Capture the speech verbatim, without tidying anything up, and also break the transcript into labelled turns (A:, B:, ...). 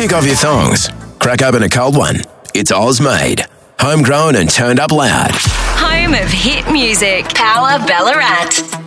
A: Kick off your thongs. Crack open a cold one. It's Oz made. Homegrown and turned up loud.
B: Home of hit music. Power Ballarat.